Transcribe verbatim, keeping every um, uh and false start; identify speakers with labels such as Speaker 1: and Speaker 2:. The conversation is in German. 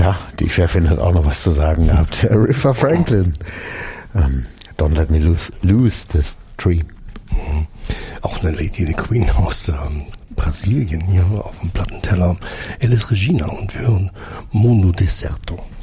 Speaker 1: Da, die Chefin hat auch noch was zu sagen gehabt. Aretha Franklin. Um, Don't let me lose, lose this dream.
Speaker 2: Mhm. Auch eine Lady, die Queen aus ähm, Brasilien hier auf dem Plattenteller. Elis Regina und wir hören Mundo Deserto.